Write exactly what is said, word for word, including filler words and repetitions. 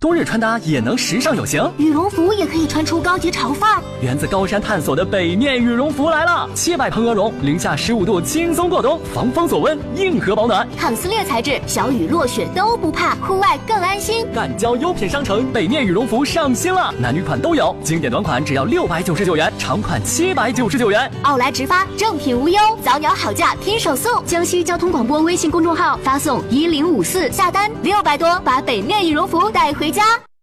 冬日穿搭也能时尚有型， 羽绒服也可以穿出高级潮范儿。 源自高山探索的北面羽绒服来了，七百蓬鹅绒，零下十五度轻松过冬，防风锁温，硬核保暖， 抗撕裂材质，小雨落雪都不怕，户外更安心。 赣郊优品商城北面羽绒服上新了，男女款都有，经典短款只要六百九十九元，长款七百九十九元。 奥莱直发，正品无忧，早鸟好价拼手速。江西交通广播微信公众号发送一零五四下单六百多，把北面羽绒服带回家。